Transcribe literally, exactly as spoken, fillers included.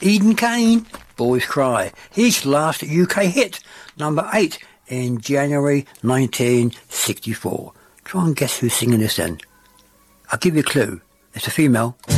Eden Kane, Boys Cry, his last U K hit, number eight in January nineteen sixty-four. Try and guess who's singing this then. I'll give you a clue. It's a female.